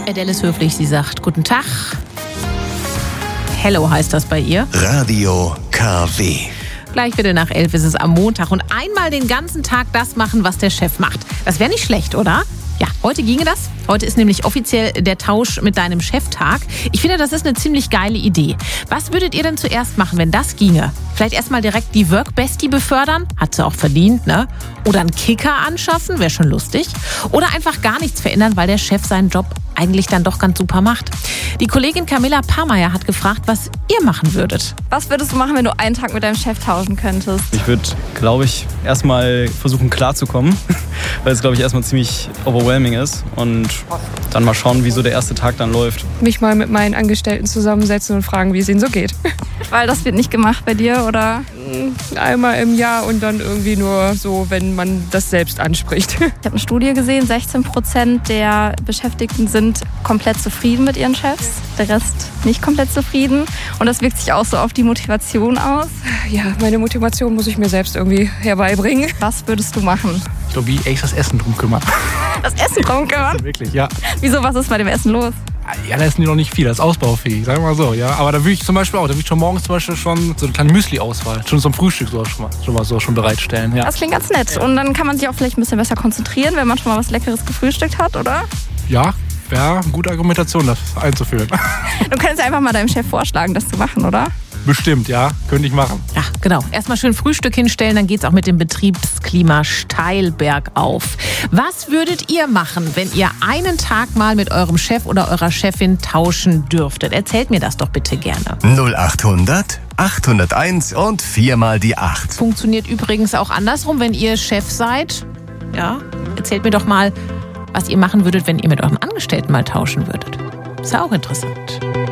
Adele ist höflich, sie sagt guten Tag. Hello heißt das bei ihr. Radio KW. Gleich wieder nach 11 ist es am Montag und einmal den ganzen Tag das machen, was der Chef macht. Das wäre nicht schlecht, oder? Ja, heute ginge das. Heute ist nämlich offiziell der Tausch mit deinem Cheftag. Ich finde, das ist eine ziemlich geile Idee. Was würdet ihr denn zuerst machen, wenn das ginge? Vielleicht erstmal direkt die Work-Bestie befördern? Hat sie auch verdient, ne? Oder einen Kicker anschaffen? Wäre schon lustig. Oder einfach gar nichts verändern, weil der Chef seinen Job eigentlich dann doch ganz super macht. Die Kollegin Camilla Pahrmeier hat gefragt, was ihr machen würdet. Was würdest du machen, wenn du einen Tag mit deinem Chef tauschen könntest? Ich würde, glaube ich, erstmal versuchen klarzukommen, weil es, glaube ich, erstmal ziemlich overwhelming ist und dann mal schauen, wie so der erste Tag dann läuft. Mich mal mit meinen Angestellten zusammensetzen und fragen, wie es ihnen so geht. Weil das wird nicht gemacht bei dir, oder? Einmal im Jahr und dann irgendwie nur so, wenn man das selbst anspricht. Ich habe eine Studie gesehen, 16% der Beschäftigten sind komplett zufrieden mit ihren Chefs, der Rest nicht komplett zufrieden. Und das wirkt sich auch so auf die Motivation aus. Ja, meine Motivation muss ich mir selbst irgendwie herbeibringen. Was würdest du machen? Ich glaube, wie echt das Essen drum kümmern. Das Essen drum kümmern? Wirklich, ja. Wieso, was ist bei dem Essen los? Ja, da ist noch nicht viel, das ist ausbaufähig, sagen wir mal so, ja. Aber da würde ich zum Beispiel auch, da würde ich schon morgens zum Beispiel schon so eine kleine Müsli-Auswahl, schon zum Frühstück so schon bereitstellen, ja. Das klingt ganz nett. Und dann kann man sich auch vielleicht ein bisschen besser konzentrieren, wenn man schon mal was Leckeres gefrühstückt hat, oder? Ja, wäre eine gute Argumentation, das einzuführen. Du kannst ja einfach mal deinem Chef vorschlagen, das zu machen, oder? Bestimmt, ja, könnte ich machen. Ja, genau. Erstmal schön Frühstück hinstellen, dann geht's auch mit dem Betriebsklima steil bergauf. Was würdet ihr machen, wenn ihr einen Tag mal mit eurem Chef oder eurer Chefin tauschen dürftet? Erzählt mir das doch bitte gerne. 0800 801 und 4 mal die 8. Funktioniert übrigens auch andersrum, wenn ihr Chef seid. Ja, erzählt mir doch mal, was ihr machen würdet, wenn ihr mit eurem Angestellten mal tauschen würdet. Ist ja auch interessant.